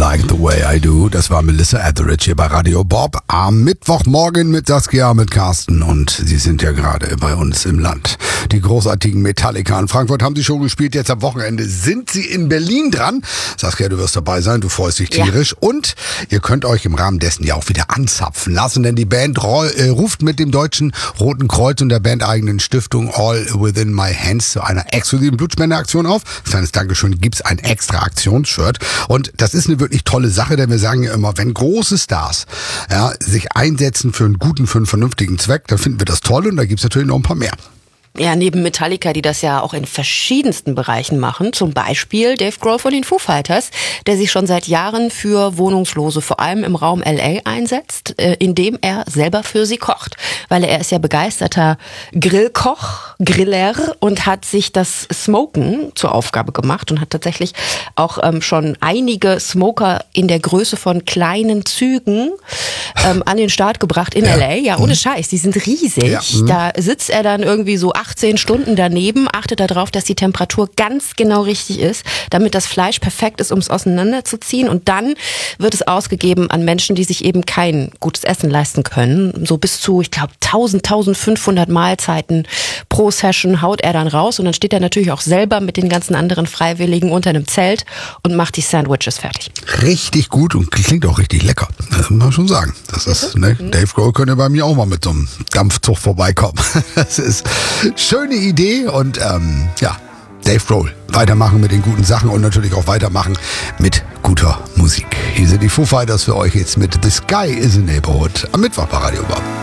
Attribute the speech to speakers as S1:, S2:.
S1: Like the Way I Do. Das war Melissa Etheridge hier bei Radio Bob am Mittwochmorgen mit Saskia, mit Carsten, und sie sind ja gerade bei uns im Land. Die großartigen Metallica in Frankfurt haben sie schon gespielt. Jetzt am Wochenende sind sie in Berlin dran. Saskia, du wirst dabei sein, du freust dich tierisch. Ja. Und ihr könnt euch im Rahmen dessen ja auch wieder anzapfen lassen, denn die Band ruft mit dem Deutschen Roten Kreuz und der bandeigenen Stiftung All Within My Hands zu einer exklusiven Blutspendeaktion auf. Kleines Dankeschön, gibt's ein extra Aktionsshirt. Und das ist eine wirklich tolle Sache, denn wir sagen ja immer, wenn große Stars sich einsetzen für einen vernünftigen Zweck, dann finden wir das toll, und da gibt's natürlich noch ein paar mehr.
S2: Ja, neben Metallica, die das ja auch in verschiedensten Bereichen machen, zum Beispiel Dave Grohl von den Foo Fighters, der sich schon seit Jahren für Wohnungslose, vor allem im Raum LA, einsetzt, indem er selber für sie kocht. Weil er ist ja begeisterter Griller und hat sich das Smoken zur Aufgabe gemacht und hat tatsächlich auch schon einige Smoker in der Größe von kleinen Zügen an den Start gebracht in LA. Ja, ohne Scheiß, die sind riesig. Ja. Da sitzt er dann irgendwie so 18 Stunden daneben, achtet darauf, dass die Temperatur ganz genau richtig ist, damit das Fleisch perfekt ist, um es auseinanderzuziehen, und dann wird es ausgegeben an Menschen, die sich eben kein gutes Essen leisten können. So bis zu, ich glaube, 1500 Mahlzeiten pro Session haut er dann raus, und dann steht er natürlich auch selber mit den ganzen anderen Freiwilligen unter einem Zelt und macht die Sandwiches fertig.
S1: Richtig gut und klingt auch richtig lecker. Das muss man schon sagen. Das ist, Dave Grohl könnte bei mir auch mal mit so einem Dampfzug vorbeikommen. Das ist schöne Idee, und Dave Grohl, weitermachen mit den guten Sachen und natürlich auch weitermachen mit guter Musik. Hier sind die Foo Fighters für euch jetzt mit The Sky is a Neighborhood am Mittwoch bei Radio Bob.